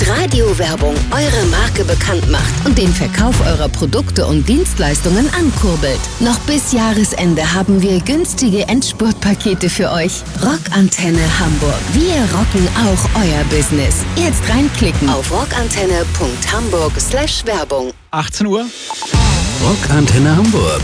Radiowerbung eure Marke bekannt macht und den Verkauf eurer Produkte und Dienstleistungen ankurbelt. Noch bis Jahresende haben wir günstige Endspurtpakete für euch. Rockantenne Hamburg. Wir rocken auch euer Business. Jetzt reinklicken auf rockantenne.hamburg/Werbung. 18 Uhr. Rockantenne Hamburg.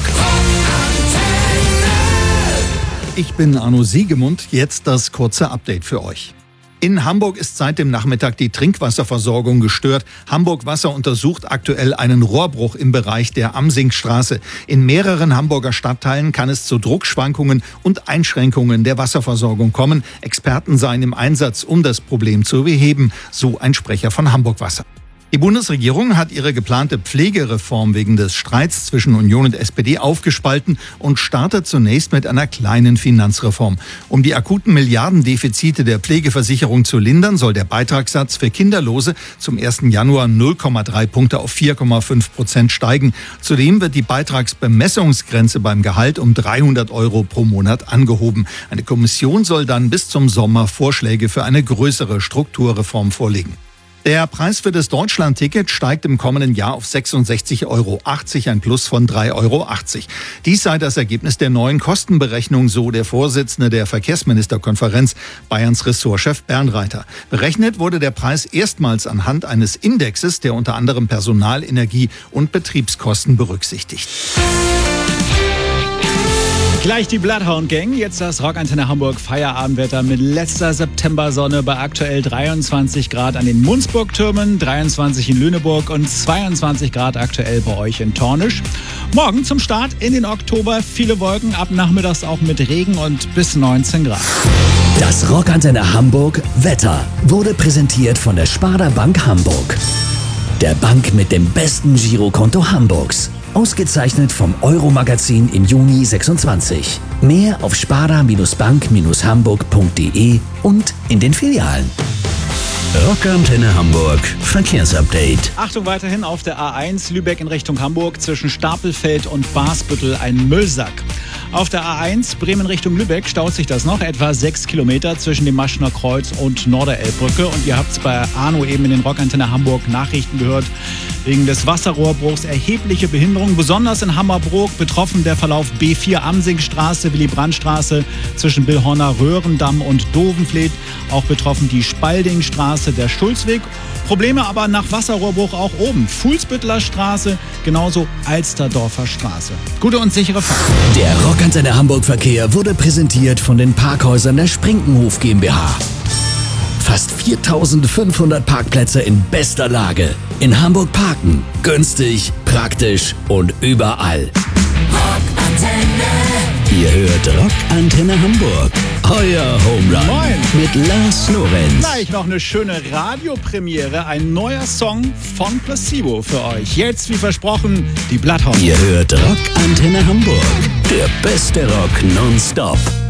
Ich bin Arno Siegemund, jetzt das kurze Update für euch. In Hamburg ist seit dem Nachmittag die Trinkwasserversorgung gestört. Hamburg Wasser untersucht aktuell einen Rohrbruch im Bereich der Amsingstraße. In mehreren Hamburger Stadtteilen kann es zu Druckschwankungen und Einschränkungen der Wasserversorgung kommen. Experten seien im Einsatz, um das Problem zu beheben, so ein Sprecher von Hamburg Wasser. Die Bundesregierung hat ihre geplante Pflegereform wegen des Streits zwischen Union und SPD aufgespalten und startet zunächst mit einer kleinen Finanzreform. Um die akuten Milliardendefizite der Pflegeversicherung zu lindern, soll der Beitragssatz für Kinderlose zum 1. Januar 0,3 Punkte auf 4,5% steigen. Zudem wird die Beitragsbemessungsgrenze beim Gehalt um 300 € pro Monat angehoben. Eine Kommission soll dann bis zum Sommer Vorschläge für eine größere Strukturreform vorlegen. Der Preis für das Deutschland-Ticket steigt im kommenden Jahr auf 66,80 €, ein Plus von 3,80 €. Dies sei das Ergebnis der neuen Kostenberechnung, so der Vorsitzende der Verkehrsministerkonferenz, Bayerns Ressortchef Bernreiter. Berechnet wurde der Preis erstmals anhand eines Indexes, der unter anderem Personal-, Energie- und Betriebskosten berücksichtigt. Gleich die Bloodhound Gang, jetzt das Rockantenne Hamburg Feierabendwetter mit letzter Septembersonne bei aktuell 23 Grad an den Munzburg-Türmen, 23 in Lüneburg und 22 Grad aktuell bei euch in Tornisch. Morgen zum Start in den Oktober viele Wolken, ab nachmittags auch mit Regen und bis 19 Grad. Das Rockantenne Hamburg Wetter wurde präsentiert von der Sparda Bank Hamburg. Der Bank mit dem besten Girokonto Hamburgs. Ausgezeichnet vom Euro-Magazin im Juni 26. Mehr auf sparda-bank-hamburg.de und in den Filialen. Rockantenne Hamburg Verkehrsupdate. Achtung, weiterhin auf der A1 Lübeck in Richtung Hamburg zwischen Stapelfeld und Basbüttel ein Müllsack. Auf der A1 Bremen Richtung Lübeck staut sich das noch, etwa 6 Kilometer zwischen dem Maschner Kreuz und Norderelbbrücke. Und ihr habt es bei Arno eben in den Rockantenne Hamburg Nachrichten gehört. Wegen des Wasserrohrbruchs erhebliche Behinderung, besonders in Hammerbrook, betroffen der Verlauf B4 Amsingstraße, Willy-Brandt-Straße zwischen Billhorner Röhrendamm und Dovenfleet. Auch betroffen die Spaldingstraße, der Schulzweg. Probleme aber nach Wasserrohrbruch auch oben. Fuhlsbüttler Straße, genauso Alsterdorfer Straße. Gute und sichere Fahrt. Der Rockantenne Hamburg Verkehr wurde präsentiert von den Parkhäusern der Sprinkenhof GmbH. Fast 4.500 Parkplätze in bester Lage. In Hamburg parken. Günstig, praktisch und überall. Rockantenne. Ihr hört Rockantenne Hamburg. Euer Home Run. Moin. Mit Lars Lorenz. Gleich noch eine schöne Radiopremiere. Ein neuer Song von Placebo für euch. Jetzt, wie versprochen, die Bloodhound. Ihr hört Rockantenne Hamburg. Der beste Rock nonstop.